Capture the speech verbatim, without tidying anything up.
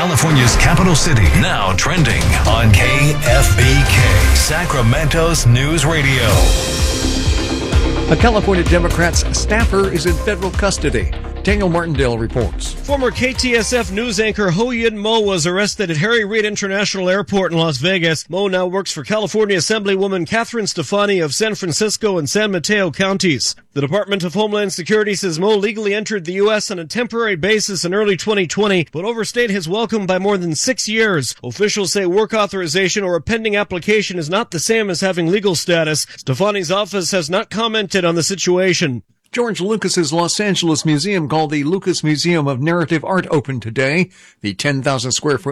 California's capital city, now trending on K F B K, Sacramento's News Radio. A California Democrat's staffer is in federal custody. Daniel Martindale reports. Former K T S F news anchor Ho Yin Mo was arrested at Harry Reid International Airport in Las Vegas. Mo now works for California Assemblywoman Catherine Stefani of San Francisco and San Mateo counties. The Department of Homeland Security says Mo legally entered the U S on a temporary basis in early twenty twenty, but overstayed his welcome by more than six years. Officials say work authorization or a pending application is not the same as having legal status. Stefani's office has not commented on the situation. George Lucas's Los Angeles museum, called the Lucas Museum of Narrative Art, opened today. The ten thousand square foot